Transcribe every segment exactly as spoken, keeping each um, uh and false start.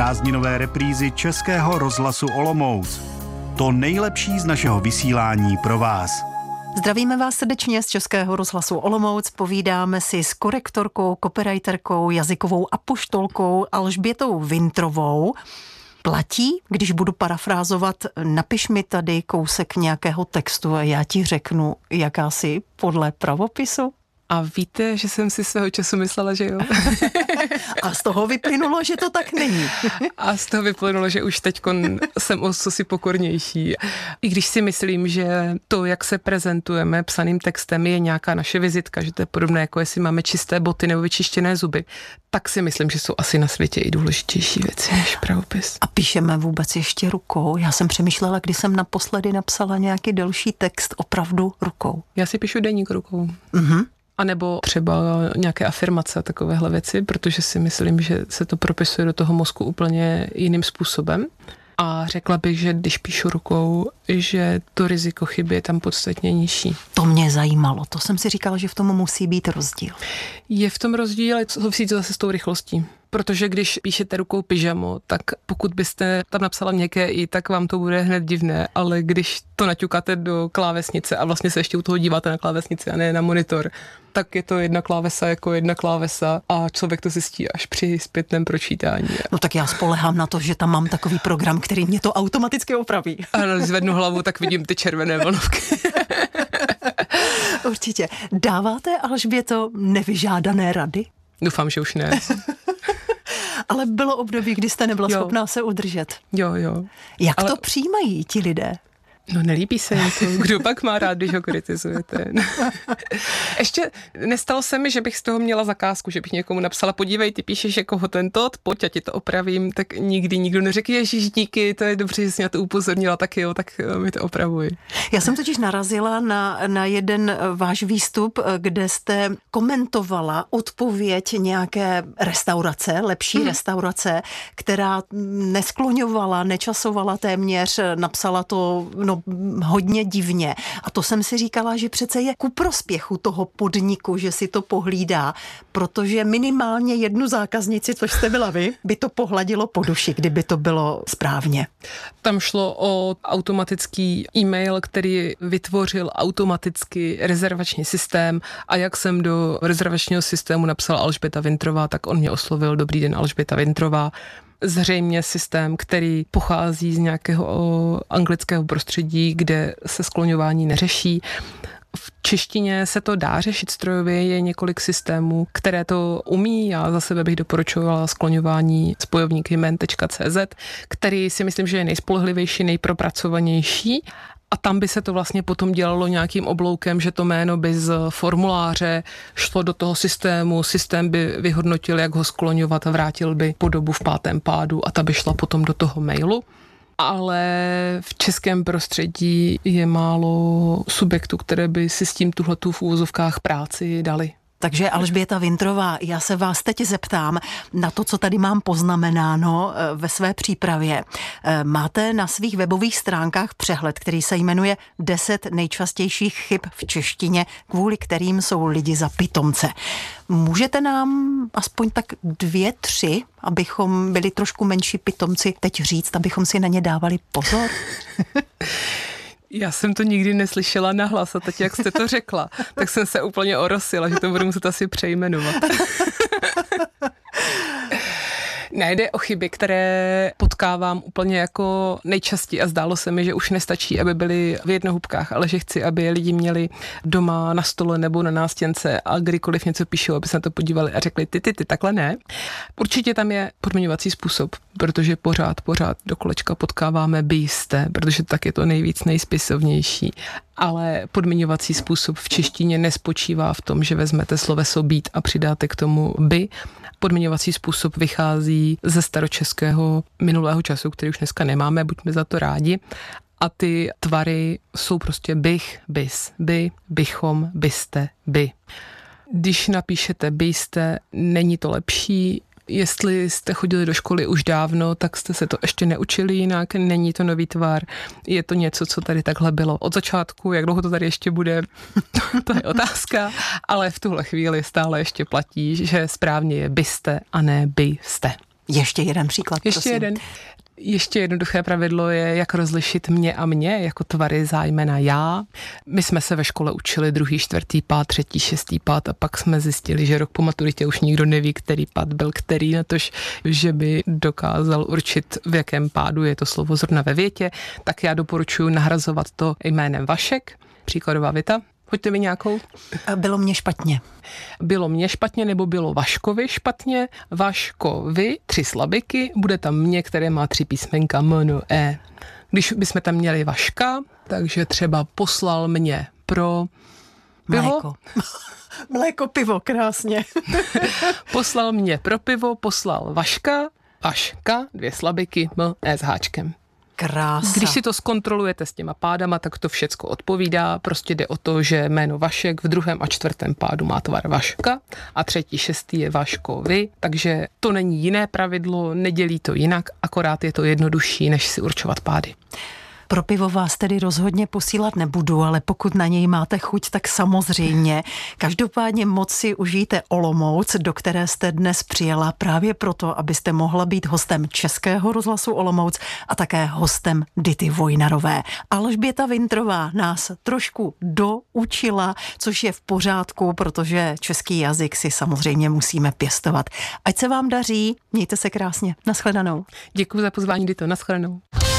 prázdninové reprízy Českého rozhlasu Olomouc. To nejlepší z našeho vysílání pro vás. Zdravíme vás srdečně z Českého rozhlasu Olomouc. Povídáme si s korektorkou, copywriterkou, jazykovou apoštolkou Alžbětou Vintrovou. Platí, když budu parafrázovat, napiš mi tady kousek nějakého textu a já ti řeknu, jaká jsi podle pravopisu? A víte, že jsem si svého času myslela, že jo? A z toho vyplynulo, že to tak není. A z toho vyplynulo, že už teďkon jsem o cosi pokornější. I když si myslím, že to, jak se prezentujeme psaným textem, je nějaká naše vizitka, že to je podobné, jako jestli máme čisté boty nebo vyčištěné zuby, tak si myslím, že jsou asi na světě i důležitější věci než pravopis. A píšeme vůbec ještě rukou? Já jsem přemýšlela, když jsem naposledy napsala nějaký delší text opravdu rukou. Já si píšu deník rukou. Mhm. A nebo třeba nějaké afirmace a takovéhle věci, protože si myslím, že se to propisuje do toho mozku úplně jiným způsobem. A řekla bych, že když píšu rukou, že to riziko chyby je tam podstatně nižší. To mě zajímalo. To jsem si říkala, že v tom musí být rozdíl. Je v tom rozdíl, ale souvisí to zase s tou rychlostí. Protože když píšete rukou pyžamo, tak pokud byste tam napsala měkké i, tak vám to bude hned divné, ale když to naťukáte do klávesnice a vlastně se ještě u toho díváte na klávesnici a ne na monitor, tak je to jedna klávesa jako jedna klávesa a člověk to zjistí až při zpětném pročítání. No tak já spolehám na to, že tam mám takový program, který mě to automaticky opraví. A když zvednu hlavu, tak vidím ty červené vlnovky. Určitě. Dáváte, Alžběto, nevyžádané rady? Doufám, že už ne. Ale bylo období, kdy jste nebyla jo. schopná se udržet. Jo, jo. Jak Ale... to přijímají ti lidé? No nelíbí se jim to. Kdo pak má rád, když ho kritizujete? Ještě nestalo se mi, že bych z toho měla zakázku, že bych někomu napsala, podívej, ty píšeš jako tento, pojď, já ti to opravím, tak nikdy nikdo neřekl, ježiš, díky, to je dobře, že jsi mě to upozornila, tak jo, tak mi to opravuj. Já jsem totiž narazila na, na jeden váš výstup, kde jste komentovala odpověď nějaké restaurace, lepší hmm. restaurace, která neskloňovala, nečasovala téměř, napsala to no, hodně divně. A to jsem si říkala, že přece je ku prospěchu toho podniku, že si to pohlídá, protože minimálně jednu zákaznici, což jste byla vy, by to pohladilo po duši, kdyby to bylo správně. Tam šlo o automatický e-mail, který vytvořil automaticky rezervační systém a jak jsem do rezervačního systému napsal Alžběta Vintrová, tak on mě oslovil, dobrý den, Alžběta Vintrová. Zřejmě systém, který pochází z nějakého anglického prostředí, kde se skloňování neřeší. V češtině se to dá řešit strojově, je několik systémů, které to umí. Já za sebe bych doporučovala skloňování spojovník jmen tečka cé zet, který si myslím, že je nejspolehlivější, nejpropracovanější. A tam by se to vlastně potom dělalo nějakým obloukem, že to jméno by z formuláře šlo do toho systému, systém by vyhodnotil, jak ho skloňovat a vrátil by podobu v pátém pádu a ta by šla potom do toho mailu. Ale v českém prostředí je málo subjektů, které by si s tím tuhletu v úvozovkách práci dali. Takže Alžběta Vintrová, já se vás teď zeptám na to, co tady mám poznamenáno ve své přípravě. Máte na svých webových stránkách přehled, který se jmenuje deset nejčastějších chyb v češtině, kvůli kterým jsou lidi za pitomce. Můžete nám aspoň tak dvě, tři, abychom byli trošku menší pitomci, teď říct, abychom si na ně dávali pozor? Já jsem to nikdy neslyšela nahlas a teď, jak jste to řekla, tak jsem se úplně orosila, že to budu muset asi přejmenovat. Nejde o chyby, které potkávám úplně jako nejčastěji a zdálo se mi, že už nestačí, aby byly v jednohubkách, ale že chci, aby je lidi měli doma na stole nebo na nástěnce a kdykoliv něco píšou, aby se na to podívali a řekli ty, ty, ty, takhle ne. Určitě tam je podmiňovací způsob, protože pořád, pořád do kolečka potkáváme by jste, protože tak je to nejvíc nejspisovnější. Ale podmiňovací způsob v češtině nespočívá v tom, že vezmete sloveso být a přidáte k tomu by. Podmiňovací způsob vychází ze staročeského minulého času, který už dneska nemáme, buďme za to rádi. A ty tvary jsou prostě bych, bys, by, bychom, byste, by. Když napíšete byste, není to lepší. Jestli jste chodili do školy už dávno, tak jste se to ještě neučili jinak, není to nový tvar, je to něco, co tady takhle bylo od začátku, jak dlouho to tady ještě bude, to je otázka, ale v tuhle chvíli stále ještě platí, že správně je byste a ne byste. Ještě jeden příklad, Ještě prosím. jeden. Ještě jednoduché pravidlo je, jak rozlišit mě a mě, jako tvary zájmena já. My jsme se ve škole učili druhý, čtvrtý pád, třetí, šestý pád a pak jsme zjistili, že rok po maturitě už nikdo neví, který pád byl který, natož, že by dokázal určit, v jakém pádu je to slovo zrovna ve větě, tak já doporučuji nahrazovat to jménem Vašek. Příkladová věta. Pojďte mi nějakou. Bylo mě špatně. Bylo mě špatně, nebo bylo Vaškovi špatně. Vaškovi, tři slabiky, bude tam mě, které má tři písmenka M, N, E. Když bychom tam měli Vaška, takže třeba poslal mě pro pivo. Mléko. Mléko, pivo, krásně. Poslal mě pro pivo, poslal Vaška, Vaška, dvě slabiky, M, E s háčkem. Krása. Když si to zkontrolujete s těma pádama, tak to všecko odpovídá. Prostě jde o to, že jméno Vašek v druhém a čtvrtém pádu má tvar Vaška a třetí, šestý je Vaškovi, takže to není jiné pravidlo, nedělí to jinak, akorát je to jednodušší, než si určovat pády. Pro pivo vás tedy rozhodně posílat nebudu, ale pokud na něj máte chuť, tak samozřejmě. Každopádně moc si užijte Olomouc, do které jste dnes přijela právě proto, abyste mohla být hostem Českého rozhlasu Olomouc a také hostem Dity Vojnarové. Alžběta Vintrová nás trošku doučila, což je v pořádku, protože český jazyk si samozřejmě musíme pěstovat. Ať se vám daří, mějte se krásně. Naschledanou. Děkuji za pozvání, Dito, naschledanou.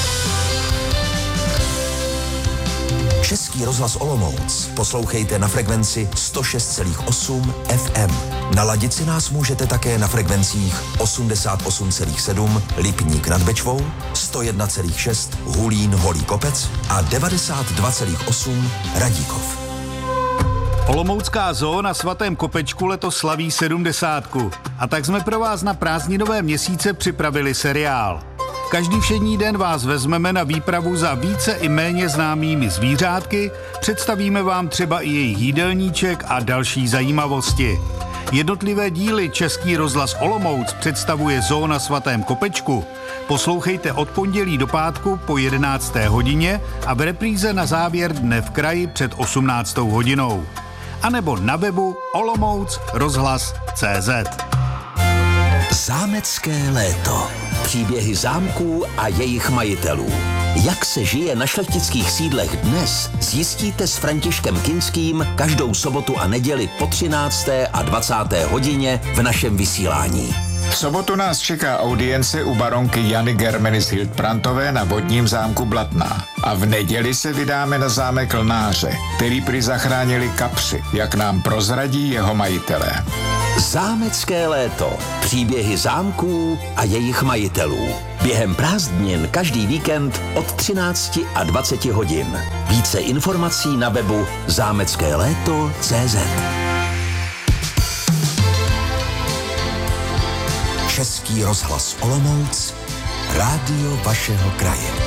Český rozhlas Olomouc poslouchejte na frekvenci sto šest celá osm F M. Naladit si nás můžete také na frekvencích osmdesát osm celá sedm Lipník nad Bečvou, sto jedna celá šest Hulín Holý Kopec a devadesát dva celá osm Radíkov. Olomoucká zoo na Svatém Kopečku letos slaví sedmdesátku. A tak jsme pro vás na prázdninové měsíce připravili seriál. Každý všední den vás vezmeme na výpravu za více i méně známými zvířátky, představíme vám třeba i jejich jídelníček a další zajímavosti. Jednotlivé díly Český rozhlas Olomouc představuje zoo na Svatém Kopečku. Poslouchejte od pondělí do pátku po jedenácté hodině a v repríze na závěr dne v kraji před osmnáctou hodinou. A nebo na webu olomouc rozhlas tečka cé zet. Zámecké léto. Příběhy zámků a jejich majitelů. Jak se žije na šlechtických sídlech dnes, zjistíte s Františkem Kinským každou sobotu a neděli po třinácté a dvacáté hodině v našem vysílání. V sobotu nás čeká audience u baronky Jany Germenis Hildbrandtové na vodním zámku Blatná. A v neděli se vydáme na zámek Lnáře, který prý zachránili kapři, jak nám prozradí jeho majitelé. Zámecké léto. Příběhy zámků a jejich majitelů. Během prázdnin každý víkend od třinácti a dvaceti hodin. Více informací na webu zámecké léto tečka cé zet. Český rozhlas Olomouc, rádio vašeho kraje.